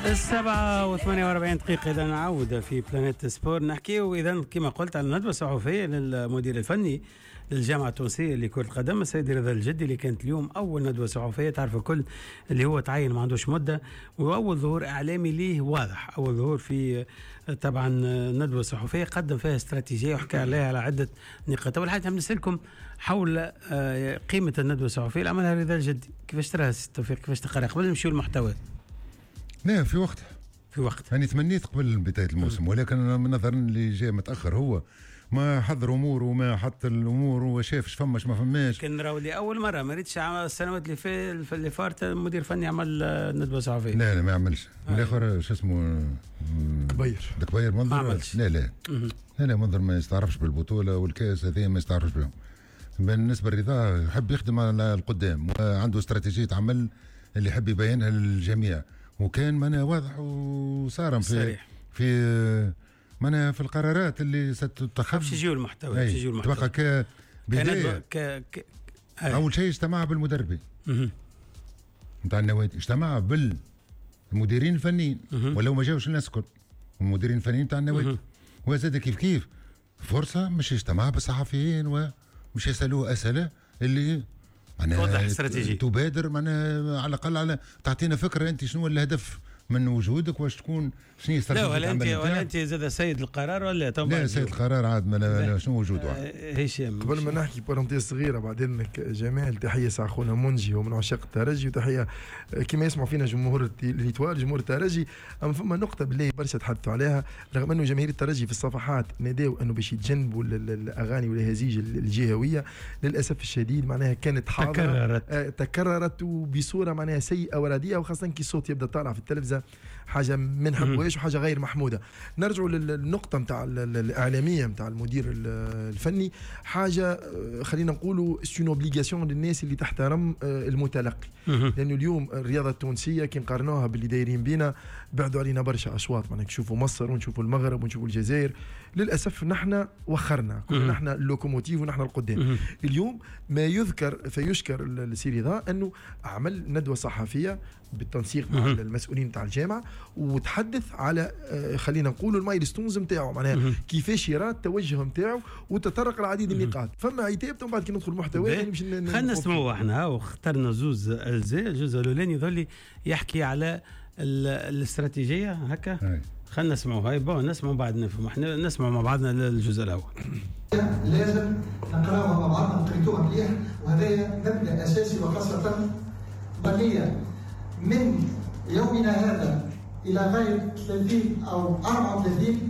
7:48 إذا نعود في بلانيت سبور نحكي إذا كما قلت على الندوة الصحفية للمدير الفني للجامعة التونسية لكرة القدم السيد رضا الجدي اللي كانت اليوم أول ندوة صحفية. تعرف الكل اللي هو تعين ما عندوش مدة وأول ظهور إعلامي ليه واضح، أول ظهور في طبعا ندوة صحفية قدم فيها استراتيجية وحكى عليها على عدة نقاط. أول حاجة نسألكم حول قيمة الندوة الصحفية اللي عملها رضا الجدي، كيفاش تراها توفيق، كيفاش تقرأ قبل نمشيو المحتوى؟ لا في وقت يعني تمنيت قبل بداية الموسم، ولكن من نظرا اللي جاء متأخر هو ما حضر أموره وما حط الأمور وشاف فماش ما فماش. كان راهو لأول مرة ما ريتش السنوات اللي فاتت المدير الفني عمل ندوة صحفية. لا ما عملش الآخر شو اسمه كبير منظر ما عملش. لا منظر ما يستعرفش بالبطولة والكاس هذه ما يستعرفش بهم. بالنسبة لرضا يحب يخدم على القدام وعنده استراتيجية عمل اللي يحب يبينها للجميع، وكان منا واضح وصارم في منا في القرارات اللي ستتخذ. باش يجيو المحتوى تبقى كبداية أول شيء اجتمع بالمدربين نتاع النوادي، اجتمع بالمديرين الفنيين ولو ما جاوش الناس كل المديرين الفنيين نتاع النوادي، وزاد كيف فرصة مش يجتمع بالصحفيين ومش يسألوه أسئلة اللي توضح استراتيجي تبادر على الأقل على تعطينا فكرة أنت شنو الهدف من وجودك واش تكون شنو استراتيجية. لا ولا أنت زاد سيد القرار ولا لا سيد القرار عاد ما شنو وجوده. هشام قبل ما نحكي بارونتيز صغيرة بعدين جمال تحية أخونا منجي ومن عشاق الترجي، وتحية كما يسمع فينا جمهور الإتوال جمهور الترجي. أما فما نقطة بالله برشا تحدثوا عليها، رغم أنه جماهير الترجي في الصفحات نادوا أنه باش يتجنبوا الأغاني والهزيج الجهوية، للأسف الشديد معناها كانت حاضرة تكررت وبصورة معناها سيئة ورديئة، وخاصة كي الصوت يبدأ طالع في التلفزة حاجة من حبواش وحاجة غير محمودة. نرجعوا للنقطة متاع الإعلامية متاع المدير الفني، حاجة خلينا نقولوا سون اوبليغاسيون للناس اللي تحترم المتلقي، لأنه اليوم الرياضة التونسية كي نقارنوها باللي دايرين بينا بعدوا علينا برشا أشواط، معناها نشوفوا مصر ونشوفوا المغرب ونشوفوا الجزائر، للأسف نحن وخرنا كنا نحن اللوكوموتيف ونحن القدام. اليوم ما يذكر فيشكر السي رضا أنه عمل ندوة صحفية بالتنسيق مع المسؤولين تاع الجامعة وتحدث على خلينا نقولوا المايلستونز نتاعو، معناها كيفاش يرى التوجه نتاعو وتطرق لعديد النقاط. فما عتاب ومن بعد كي ندخل المحتوى خلينا نسمعوا احنا واخترنا زوز اجزاء. الجزء الاولاني يظل يحكي على الاستراتيجيه هكا، خلينا نسمعوا هاي نسمع بعد نفهم احنا نسمع مع بعضنا الجزء الاول. لازم نقراوها مع بعضنا ونقريتوها مليح، وهذا مبدا اساسي، وخاصه بقيه من يومنا هذا إلى غاية 30 أو 34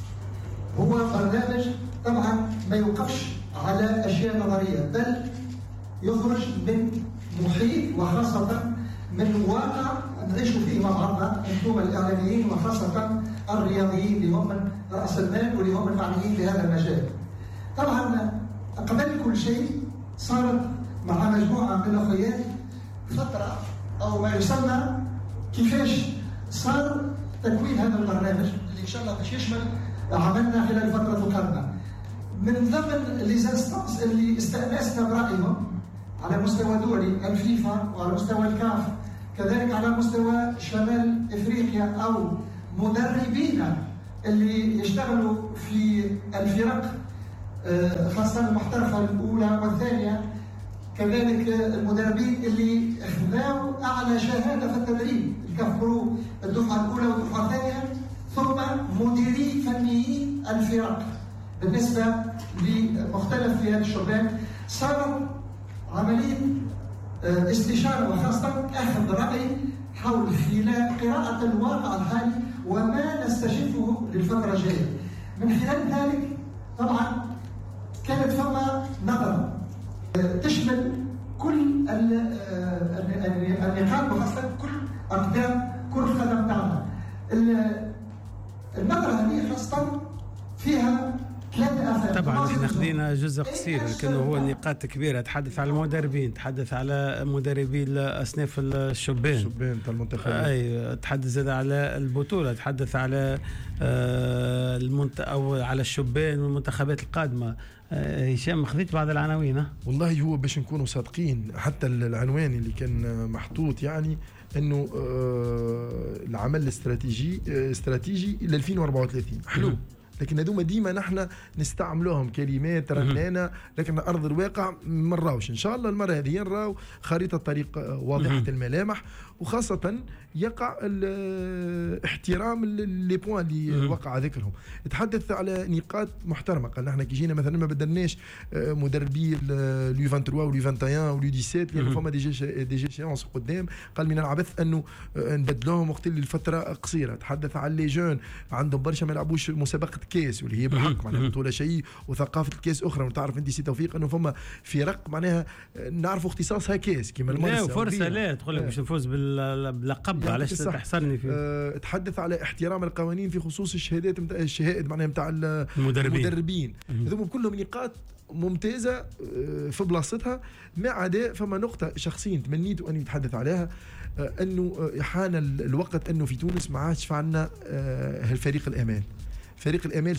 هو برنامج طبعا ما يوقفش على أشياء نظرية، بل يخرج من محيط وخاصة من واقع نعيش فيه مع بعضنا أنتم الإعلاميين وخاصة الرياضيين اللي هم من رأس المال واللي هم المعنيين بهذا المجال. طبعا قبل كل شيء صارت مع مجموعة من الأخوات فترة أو ما يسمى كيفاش صار تكوين هذا البرنامج اللي إن شاء الله باش يشمل عملنا خلال فترة القرن. من ضمن ليزانستانس اللي استأنسنا برأيهم على مستوى دولي الفيفا وعلى مستوى الكاف، كذلك على مستوى شمال إفريقيا أو مدربين اللي يشتغلوا في الفرق خاصة المحترفة الأولى والثانية، كذلك المدربين اللي اخذوا اعلى شهاده في التدريب الكفروا الدفعه الاولى والدفعه الثانيه، ثم مديري فنيين الفرق بالنسبه لمختلف فئات الشبان. صارت عمليه استشاره وخاصه اخذ راي حول قراءه الواقع الحالي وما نستشفه للفتره الجايه. من خلال ذلك طبعا كانت فما نظره تشمل كل النقاط وخاصة كل أقدام كرة القدم بتاعنا. النظرة هذه خاصة فيها ثلاثة آفات. طبعا ناخذين جزء قصير لكنه هو النقاط كبيرة، تحدث على المدربين، تحدث على مدربي الأصناف الشبان تاع المنتخب، أي تحدث زاد على البطولة، تحدث على أو على الشبان والمنتخبات القادمة. هشام خذيت بعض العناوين. والله هو باش نكونوا صادقين حتى العنوان اللي كان محطوط يعني انه العمل استراتيجي ل 2034 حلو، لكن هذوما ديما نحن نستعملوهم كلمات رنانه، لكن على ارض الواقع ما نراوش. ان شاء الله المره هذه نراو خريطه طريق واضحه الملامح، وخاصه يقع احترام لي بوان اللي وقع ذكرهم. تحدث على نقاط محترمه، قال نحن كي جينا مثلا ما بدلناش مدربي اليو 23 واليو 21 واليو 17 لانه فما دي جي شيونس قدام، قال من العبث انه نبدلوهم وقت اللي الفتره قصيره. تحدث على لي جون عندهم برشا ما يلعبوش مسابقه كاس واللي هي بالحق معناها بطوله شيء، وثقافه الكاس اخرى. وتعرف انت سي توفيق انه فما فرق معناها نعرفوا اختصاصها كاس كيما المرسى. لا فرصه لا تقول لك باش نفوز باللقب، علاش تحصرني فيه؟ تحدث على احترام القوانين في خصوص الشهادات نتاع الشهائد معناها نتاع المدربين. هذوما كلهم نقاط ممتازه في بلاصتها، ما عدا فما نقطه شخصيا تمنيت ان يتحدث عليها، انه حان الوقت انه في تونس ما عادش فعلنا هالفريق الامال. فريق الامال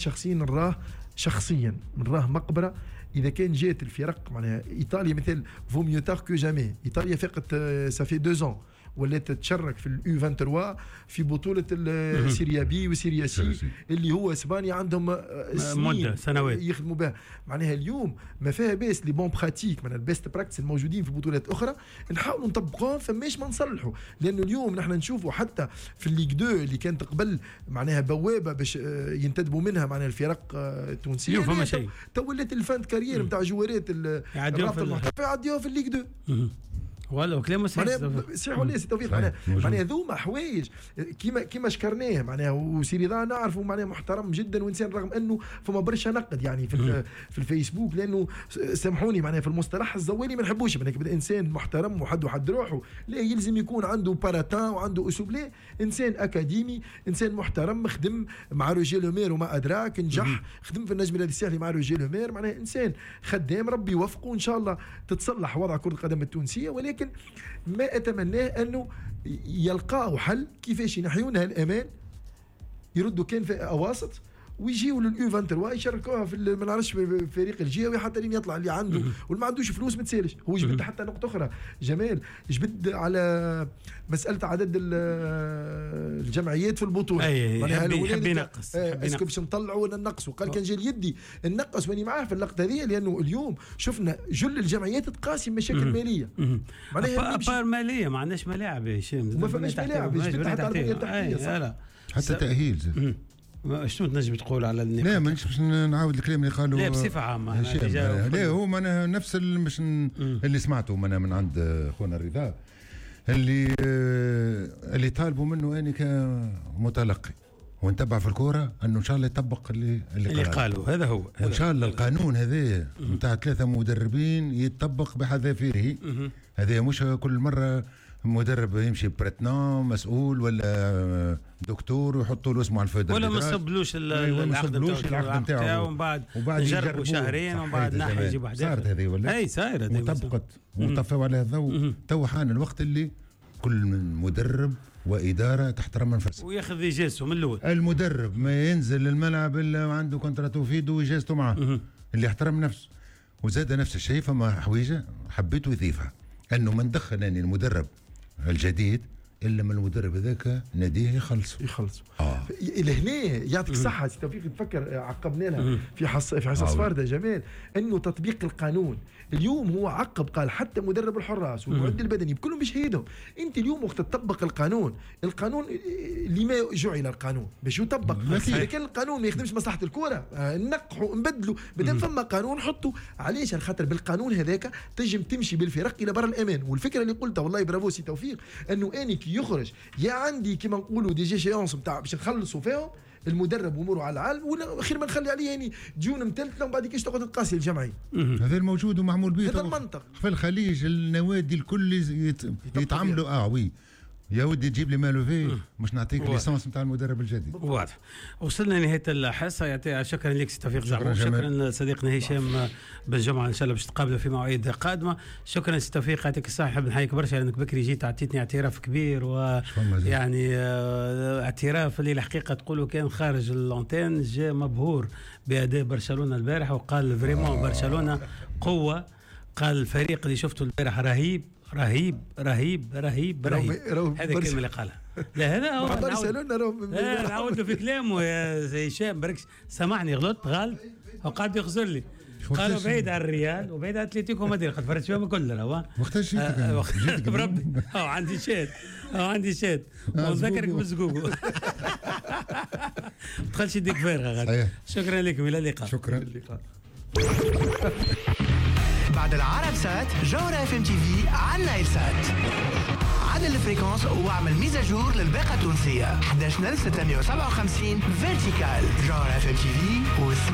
شخصيا نراه مقبره. اذا كان جات الفرق معناها ايطاليا مثل فو ميو تار كو جامي، ايطاليا فقط سافي 2 ans ولات تشارك في اليو 23 في بطوله السيريا بي وسيريا سي اللي هو اسبانيا عندهم مده سنوات يخدموا بها. معناها اليوم ما فيها باس لي بون براتيك من البيست براكتس الموجودين في بطولات اخرى نحاولوا نطبقوهم، فماش ما نصلحوا. لانه اليوم نحن نشوفوا حتى في الليغ 2 اللي كانت قبل معناها بوابه باش ينتدبوا منها معناها الفرق التونسيه، فما شيء تولت الفان كارير نتاع جوارات الرابطه المحترفه يعديوها في الليغ 2 ولا كلام صحيح ولا سي توفيق. معناها ذوما حوايج كيما شكرناه معناها، وسي رضا نعرفه معناها محترم جدا وانسان، رغم انه فما برشا نقد يعني في الفيسبوك، لانه سامحوني معناها في المصطلح الزوالي ما نحبوش معناها كبدا انسان محترم وحد روحه، لا يلزم يكون عنده باراتان وعنده اسلوب، لا انسان اكاديمي، انسان محترم، خدم مع روجيه لومير وما ادراك، نجح خدم في النجم الساحلي مع روجيه لومير، معناها انسان خدام، ربي يوفقه وان شاء الله تتصلح وضع كرة القدم التونسية. ولكن ما اتمناه انه يلقاوا حل كيفاش ينحيونها الامان، يردوا كان في اواسط ويجيوا لليو 23 يشاركوها في ما نعرفش في فريق الجهوي حتى لين يطلع اللي عنده، واللي ما عندوش فلوس ما تسالش. هو جبد حتى نقطه اخرى جمال، جبد على مساله عدد الجمعيات في البطوله، يحب ينقص اسكو باش نطلعوا ولا ننقصوا؟ قال كان جاي اليدي ننقص، واني معاه في اللقطه هذه، لانه اليوم شفنا جل الجمعيات تقاسم مشاكل ماليه، معناها ابار ماليه، ما عندناش ملاعب يا هشام، ما فماش ملاعب، جبد حتى على البنيه التحتيه حتى تاهيل. شنو تنجم تقول على النقاط؟ لا مانيش باش نعاود الكلام اللي قالوا، لا بصفه عامه لا هو معناها نفس اللي سمعته من عند خونا رضا، اللي طالبوا منه اني كمتلقي ونتبع في الكوره انه ان شاء الله يطبق اللي قالوا. هذا هو، وان شاء الله القانون هذا نتاع 3 مدربين يتطبق بحذافيره. هذا مش كل مره مدرب يمشي بريتنان مسؤول ولا دكتور ويحطوا له اسمه على الفيدرال، ولا ما صبلوش العقد نتاعو ومن بعد يجربوا شهرين ومن بعد ناحيه يجيب واحد. صارت هذه ولا اي صارت وطبقت وطفوا عليها الضوء. تو حان الوقت اللي كل مدرب واداره تحترم نفسه وياخذ اجازته من الاول. المدرب ما ينزل الملعب الا عنده كونتراتو فيدو واجازته معه، اللي يحترم نفسه. وزاد نفس الشيء فما حويجه حبيت يضيفها، انه ما ندخل اني المدرب الجديد الا من المدرب هذاك ناديه يخلصوا. لهنا يعطيك الصحه سي توفيق، تفكر عقبنا لها في حصص فارده جمال، انه تطبيق القانون اليوم هو عقب، قال حتى مدرب الحراس والمعد البدني بكلهم بشهيدهم. انت اليوم وقت تطبق القانون لما جعل القانون باش يطبق. اذا كان القانون ما يخدمش مصلحه الكره نقحوا نبدلوا، بدل فما قانون حطوا. علاش؟ خاطر بالقانون هذاك تنجم تمشي بالفرق الى بر الامان. والفكره اللي قلتها والله برافو سي توفيق، انه اني كي يخرج يا عندي كما نقولوا دي جي شيونس نتاع باش نخلصوا فيهم المدرب واموره على العالم، ولا خير ما نخلي عليه يعني جون متلتله وبعد كيش تقعد تقاسي الجمعيه. هذا الموجود ومعمول به هذا المنطق في الخليج. النوادي الكل يتعاملوا وي يا ودي تجيب لي مالوفي مش نعطيك ليسانس نتاع المدرب الجديد. واضح. وصلنا لنهايه الحصه، يعطيها شكرا لك سي توفيق زعبوب، شكرا صديقنا هشام بالجمعه ان شاء الله باش تقابلوا في مواعيد قادمه. شكرا سي توفيق، يعطيك الصحه، نحب نحييك برشا لانك بكري جيت عطيتني اعتراف كبير، ويعني اعتراف اللي الحقيقه تقولوا كان خارج اللونتين، جاء مبهور باداء برشلونه البارح، وقال فريمون برشلونه قوه، قال الفريق اللي شفته البارح رهيب، رهيب رهيب رهيب رهيب. هذا الكلمه اللي قالها. لا هذا هو نعاود له في كلامه يا هشام بركش. سامحني غلطت غلط وقعد يخزر لي. قالوا بعيد عن الريال وبعيد عن اتلتيكو مدريد قد فرت فيهم كلها. وقتاش جيتك؟ بربي عندي شات وذكرك بزقوقو. ما تخلش يديك فارغه غادي. شكرا لكم، الى اللقاء. شكرا. بعد العرب سات جوهرة اف ام تي في على نايل سات. عدل الفريكونس واعمل ميزاجور للباقة التونسية 11657 فيرتيكال. جوهرة اف ام تي في